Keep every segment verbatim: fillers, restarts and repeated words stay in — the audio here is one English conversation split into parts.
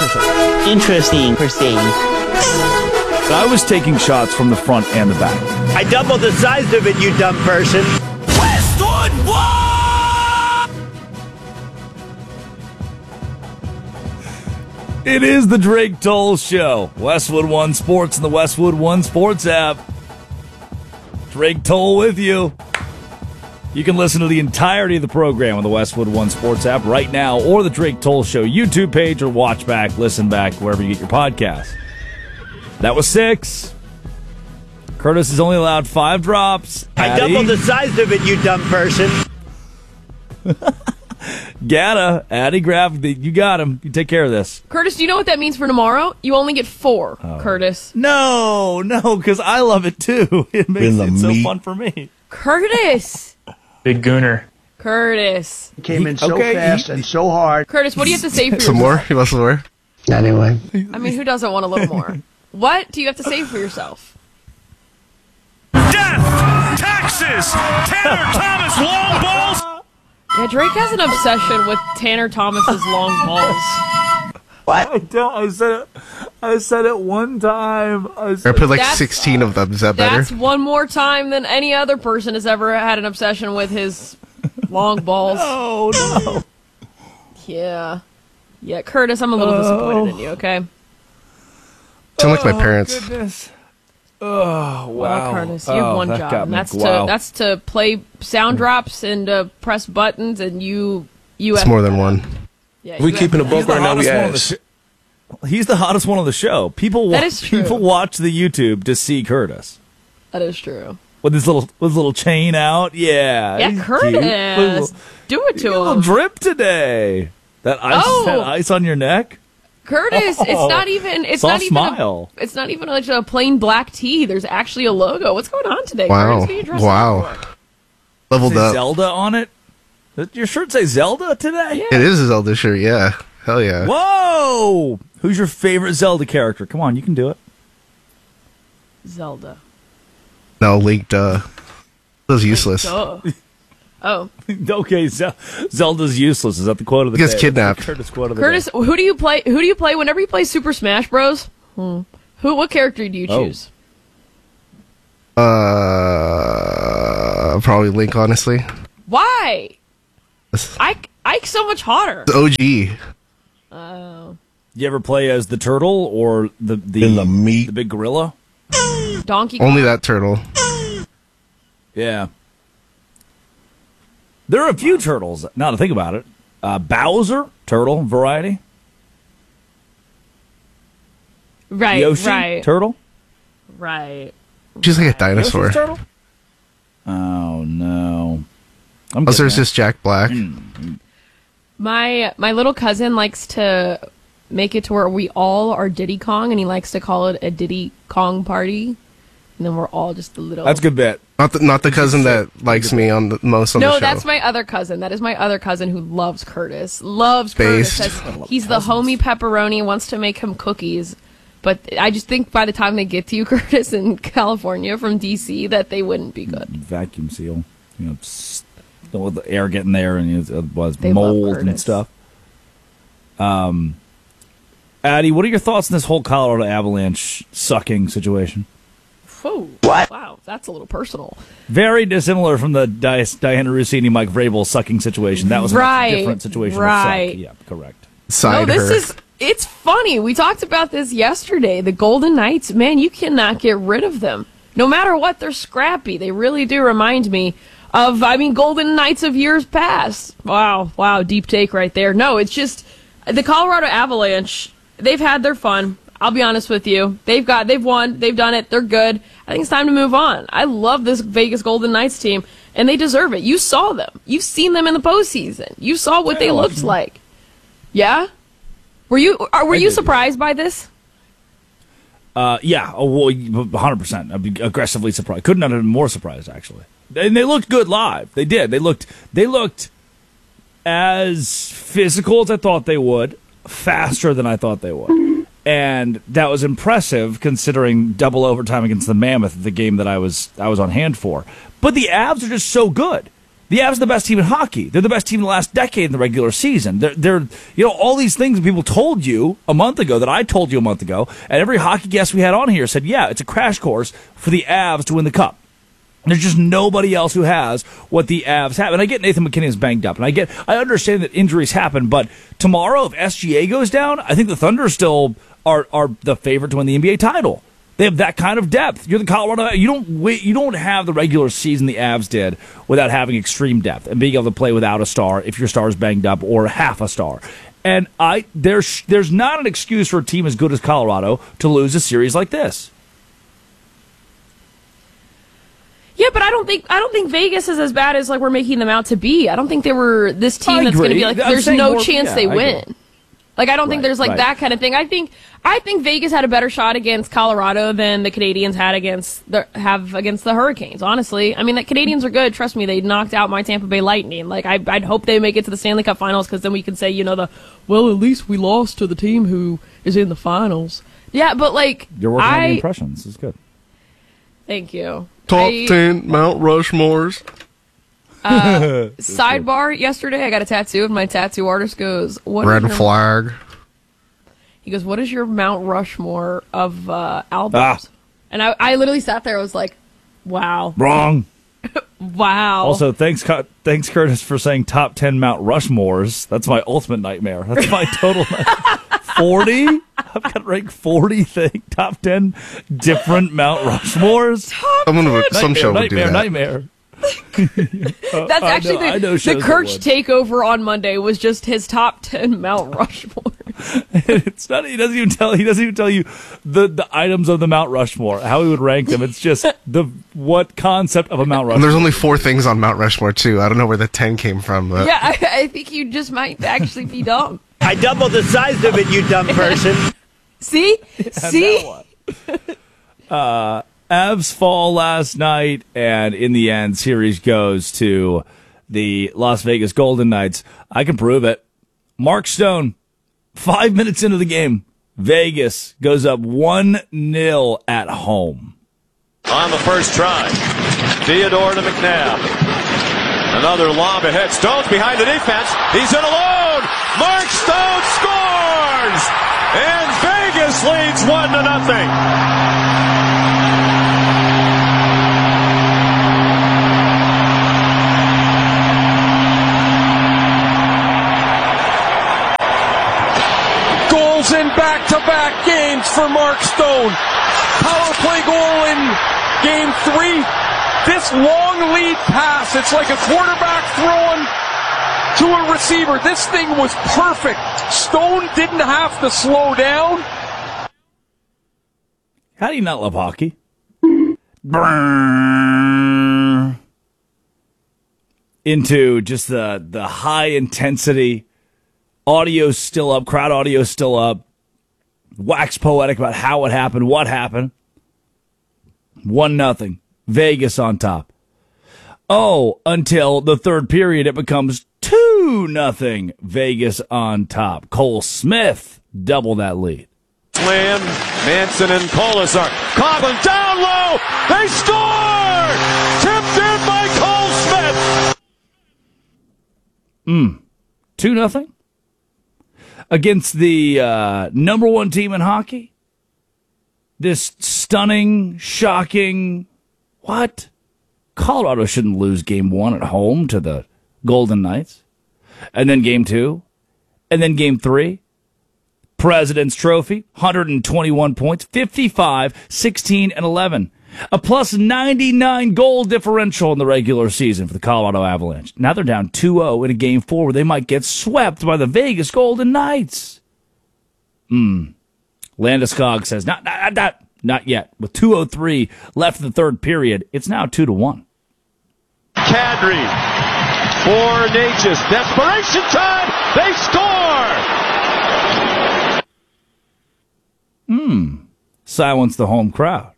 Interesting. Interesting. Interesting. I was taking shots from the front and the back. I doubled the size of it, you dumb person. Westwood One! It is the Drake Toll Show. Westwood One Sports and the Westwood One Sports app. Drake Toll with you. You can listen to the entirety of the program on the Westwood One Sports app right now, or the Drake Toll Show YouTube page, or watch back, listen back, wherever you get your podcasts. That was six. Curtis has only allowed five drops. I Addy, doubled the size of it, you dumb person. Gata, Addy, grab, you got him. You take care of this. Curtis, do you know what that means for tomorrow? You only get four, oh. Curtis. No, no, because I love it too. It makes it so meat. fun for me. Curtis. Big Gooner. Curtis. He came in so okay, fast he, and so hard. Curtis, what do you have to say for Some yourself? more? He wants some more? Anyway. I mean, who doesn't want a little more? What do you have to say for yourself? Death! Taxes! Tanner Thomas long balls! Yeah, Drake has an obsession with Tanner Thomas's long balls. What? I don't. I said it. I said it one time. I, I put like That's- sixteen of them. Is that better? That's one more time than any other person has ever had an obsession with his long balls. Oh no. Yeah. Yeah, Curtis, I'm a little disappointed in you, okay? Sound like my parents. Oh, goodness. Oh, wow. Well, Curtis, you have oh, one that job, got and me. that's Wow. to that's to play sound drops and uh, press buttons, and you you. It's have more to- than one. Yeah, We you keeping a have book He's the right now. We hottest one on the ask. sh- He's the hottest one on the show. People That wa- is true. people watch the YouTube to see Curtis to- That is true. with his little with his little chain out. Yeah, Yeah, he's Curtis, cute. Little- do it you got a to little him, drip today. That ice, Oh. that ice on your neck. Curtis. Oh, It's not even. It's soft not even. smile. A, it's not even like a plain black tee. There's actually a logo. What's going on today? Wow. Curtis? Who are you dressing Wow. up for? Leveled Say up. Zelda on it. Does your shirt say Zelda today? It is a Zelda shirt, yeah. Hell yeah. Whoa! Who's your favorite Zelda character? Come on, you can do it. Zelda. No, Link, uh. That was useless. Duh. Oh, Okay, Zel- Zelda's useless. Is that the quote of the He gets day? kidnapped. Curtis quote of the Curtis, day. who do you play? Who do you play whenever you play Super Smash Bros? Hmm. Who? What character do you Oh. choose? Uh. Probably Link, honestly. Why? Ike. Ike's so much hotter. The O G. Oh. You ever play as the turtle or the the In the meat. the big gorilla? Donkey Kong. Only that turtle. Yeah. There are a few turtles. Now to think about it, uh, Bowser turtle variety, Right. Yoshi right. turtle, right. She's like a dinosaur. Yoshi's turtle. Oh no! I'm Unless getting there's there. just Jack Black. My my little cousin likes to make it to where we all are Diddy Kong, and he likes to call it a Diddy Kong party, and then we're all just a little. That's a good bet. Not the, not the cousin that likes me on the most on the No, show. that's my other cousin. That is my other cousin who loves Curtis. Loves Based. Curtis. Says he's the homie pepperoni. Wants to make him cookies. But I just think by the time they get to you, Curtis, in California from D C, that they wouldn't be good. Vacuum seal. You know, psst, don't let the air get in there and you know, it was They love mold and Curtis. stuff. Um, Addie, what are your thoughts on this whole Colorado Avalanche sucking situation? Whoa. What? Wow, that's a little personal. Very dissimilar from the Di- Diana Rossini, Mike Vrabel sucking situation. That was a much Right, different situation. of right. suck. Yeah, correct. Side no, this her. is. It's funny. We talked about this yesterday. The Golden Knights, man, you cannot get rid of them. No matter what, they're scrappy. They really do remind me of, I mean, Golden Knights of years past. Wow, wow, deep take right there. No, it's just the Colorado Avalanche. They've had their fun. I'll be honest with you. They've got, they've won, they've done it. They're good. I think it's time to move on. I love this Vegas Golden Knights team, and they deserve it. You saw them. You've seen them in the postseason. You saw what Yeah, they I watched looked them. like. Yeah. Were you are, were I you did. surprised by this? Uh, yeah, oh, well, one hundred percent. I'd be aggressively surprised. Couldn't have been more surprised, actually. And they looked good live. They did. They looked. They looked as physical as I thought they would, faster than I thought they would, and that was impressive considering double overtime against the Mammoth, the game that I was I was on hand for. But the Avs are just so good. The Avs are the best team in hockey. They're the best team in the last decade in the regular season. They're, they're, you know, all these things people told you a month ago that I told you a month ago, and every hockey guest we had on here said, yeah, it's a crash course for the Avs to win the Cup. There's just nobody else who has what the Avs have. And I get Nathan McKinnon's banged up, and I get, I understand that injuries happen, but tomorrow, if S G A goes down, I think the Thunder still are, are the favorite to win the N B A title. They have that kind of depth. You're the Colorado. You don't wait, you don't have the regular season the Avs did without having extreme depth and being able to play without a star if your star is banged up or half a star. And I there's there's not an excuse for a team as good as Colorado to lose a series like this. Yeah, but I don't think I don't think Vegas is as bad as like we're making them out to be. I don't think they were this team I that's going to agree. be like I'm there's saying no more- chance yeah, they I win. agree. Like I don't think Right, there's like right. that kind of thing. I think I think Vegas had a better shot against Colorado than the Canadians had against the have against the Hurricanes. Honestly, I mean the Canadians are good. Trust me, they knocked out my Tampa Bay Lightning. Like I, I'd hope they make it to the Stanley Cup Finals because then we can say you know the well at least we lost to the team who is in the finals. Yeah, but like You're working on the I impressions. It's good. thank you. Top I- ten Mount Rushmores. Sidebar: yesterday I got a tattoo, and my tattoo artist goes, "What?" Red is your, flag. He goes, "What is your Mount Rushmore of uh, albums?" Ah. And I, I literally sat there. I was like, "Wow, Wrong. wow." Also, thanks, Cu- thanks, Curtis, for saying top ten Mount Rushmores. That's my ultimate nightmare. That's my total nightmare. forty? I've got ranked forty thing, top ten different Mount Rushmores. Someone would, some show would do nightmare, that. nightmare. That's I actually know- I know the, shows the that Kirch would. takeover on Monday was just his top ten Mount Rushmore. It's not. He doesn't even tell. He doesn't even tell you the, the items of the Mount Rushmore, how he would rank them. It's just the what concept of a Mount And Rushmore. there's only four things on Mount Rushmore too. I don't know where the ten came from, but Yeah, I, I think you just might actually be dumb. I doubled the size of it, you dumb person. See, see. uh, Avs fall last night, and in the end, series goes to the Las Vegas Golden Knights. I can prove it. Mark Stone, five minutes into the game, Vegas goes up one nil at home. On the first try, Theodore to McNabb. Another lob ahead. Stone's behind the defense. He's in alone. Mark Stone scores, and Vegas leads one to nothing. Goals in back-to-back games for Mark Stone. Power play goal in game three. This long lead pass, it's like a quarterback throwing to a receiver. This thing was perfect. Stone didn't have to slow down. How do you not love hockey? Brrrr. Into just the, the high intensity. Audio's still up. Crowd audio's still up. Wax poetic about how it happened, what happened. One nothing. Vegas on top. Oh, until the third period, it becomes two nothing. Vegas on top. Cole Smith double that lead. Slam, Manson and Colasar. Coughlin down low. They score! Tipped in by Cole Smith. Two nothing against the uh, number one team in hockey. This stunning, shocking. What? Colorado shouldn't lose game one at home to the Golden Knights, and then game two, and then game three. President's Trophy, one hundred twenty-one points, fifty-five, sixteen, and eleven. A plus ninety-nine goal differential in the regular season for the Colorado Avalanche. Now they're down two oh in a game four where they might get swept by the Vegas Golden Knights. Hmm. Landeskog says, not, not, not, not yet. With two oh three left in the third period, it's now two to one. Kadri for Natchez. Desperation time. They score. Silence the home crowd.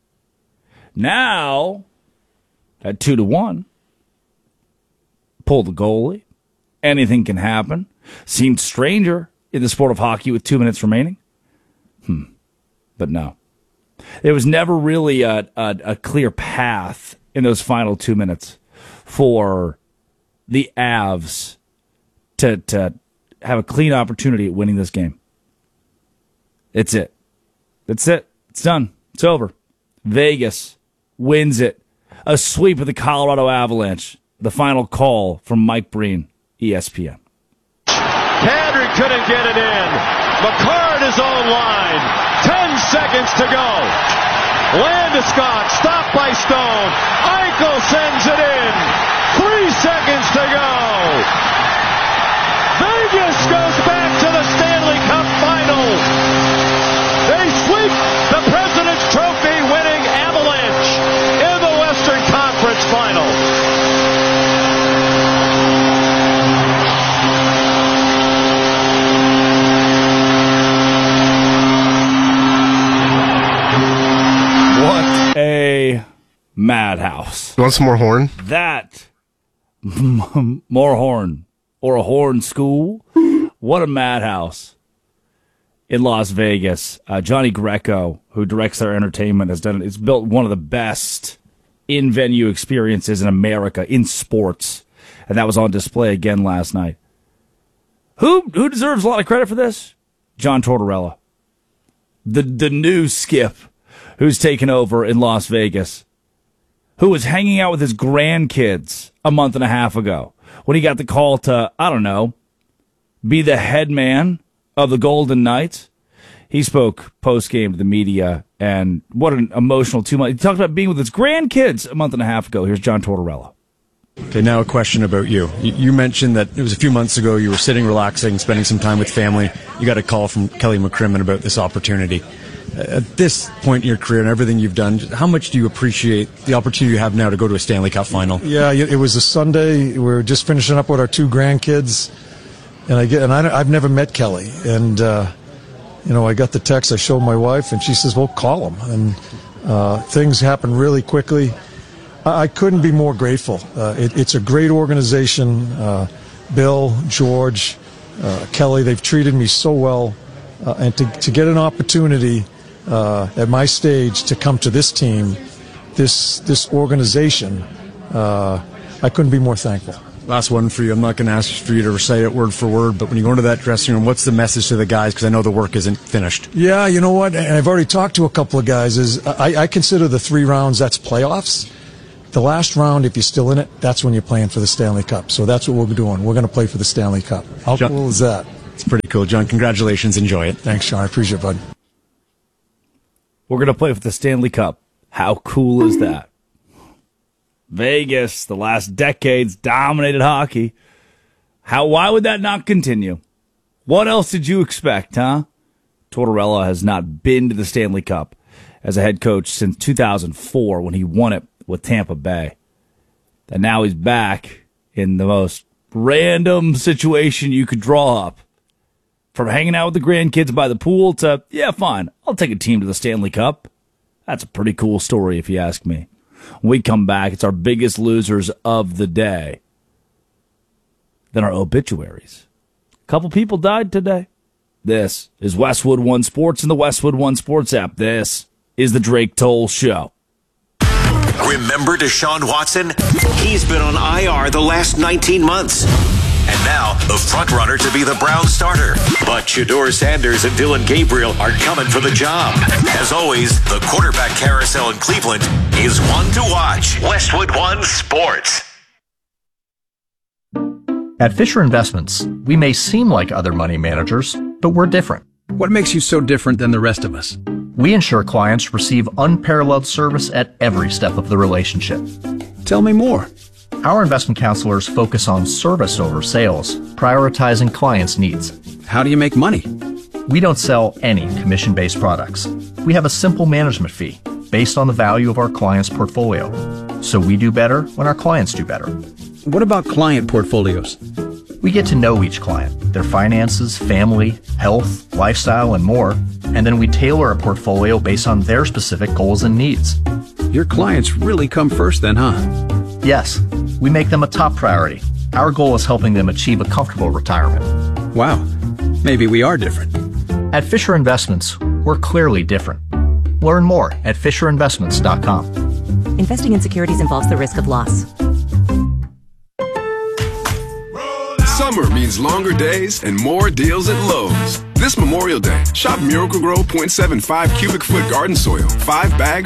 Now, at two to one, pull the goalie. Anything can happen. Seemed stranger in the sport of hockey with two minutes remaining. Hmm. But no. There was never really a, a, a clear path in those final two minutes for the Avs to to have a clean opportunity at winning this game. It's it. That's it. It's done. It's over. Vegas wins it. A sweep of the Colorado Avalanche. The final call from Mike Breen, E S P N. Kadri couldn't get it in. McCarr at his own line. Ten seconds to go. Landeskog stopped by Stone. Eichel sends it in. Three seconds to go. Vegas goes back to the Stanley Cup final. They sweep the President's Trophy winning Avalanche in the Western Conference final. What a madhouse. You want some more horn? That, more horn, or a horn school. What a madhouse in Las Vegas. Uh, Johnny Greco, who directs their entertainment, has done it. It's built one of the best in-venue experiences in America in sports, and that was on display again last night. Who who deserves a lot of credit for this? John Tortorella, the the new Skip, who's taken over in Las Vegas, who was hanging out with his grandkids a month and a half ago when he got the call to, I don't know, be the head man of the Golden Knights. He spoke post-game to the media, and what an emotional two months. He talked about being with his grandkids a month and a half ago. Here's John Tortorella. Okay, now a question about you. you. You mentioned that it was a few months ago you were sitting, relaxing, spending some time with family. You got a call from Kelly McCrimmon about this opportunity. At this point in your career and everything you've done, how much do you appreciate the opportunity you have now to go to a Stanley Cup final? Yeah, it was a Sunday. We were just finishing up with our two grandkids, and I get and I, I've never met Kelly, and uh, you know, I got the text. I showed my wife, and she says, "Well, call him." And uh, things happen really quickly. I, I couldn't be more grateful. Uh, it, it's a great organization. Uh, Bill, George, uh, Kelly, they've treated me so well, uh, and to to get an opportunity. Uh, at my stage to come to this team, this this organization, uh, I couldn't be more thankful. Last one for you. I'm not going to ask for you to recite it word for word, but when you go into that dressing room, what's the message to the guys? Because I know the work isn't finished. Yeah, you know what? And I've already talked to a couple of guys. Is I, I consider the three rounds, that's playoffs. The last round, if you're still in it, that's when you're playing for the Stanley Cup. So that's what we'll be doing. We're going to play for the Stanley Cup. How John, cool is that? It's pretty cool, John. Congratulations. Enjoy it. Thanks, Sean. I appreciate it, bud. We're going to play for the Stanley Cup. How cool is that? Vegas, the last decades, dominated hockey. How? Why would that not continue? What else did you expect, huh? Tortorella has not been to the Stanley Cup as a head coach since two thousand four when he won it with Tampa Bay. And now he's back in the most random situation you could draw up. From hanging out with the grandkids by the pool to, yeah, fine, I'll take a team to the Stanley Cup. That's a pretty cool story if you ask me. When we come back, it's our biggest losers of the day. Then our obituaries. A couple people died today. This is Westwood One Sports and the Westwood One Sports app. This is the Drake Toll Show. Remember Deshaun Watson? He's been on I R the last nineteen months. And now, the front-runner to be the Browns starter. But Shedeur Sanders and Dylan Gabriel are coming for the job. As always, the quarterback carousel in Cleveland is one to watch. Westwood One Sports. At Fisher Investments, we may seem like other money managers, but we're different. What makes you so different than the rest of us? We ensure clients receive unparalleled service at every step of the relationship. Tell me more. Our investment counselors focus on service over sales, prioritizing clients' needs. How do you make money? We don't sell any commission-based products. We have a simple management fee based on the value of our client's portfolio. So we do better when our clients do better. What about client portfolios? We get to know each client, their finances, family, health, lifestyle, and more, and then we tailor a portfolio based on their specific goals and needs. Your clients really come first then, huh? Yes, we make them a top priority. Our goal is helping them achieve a comfortable retirement. Wow, maybe we are different. At Fisher Investments, we're clearly different. Learn more at fisher investments dot com. Investing in securities involves the risk of loss. Summer means longer days and more deals at Lowe's. This Memorial Day, shop Miracle-Gro point seven five cubic foot garden soil, five bags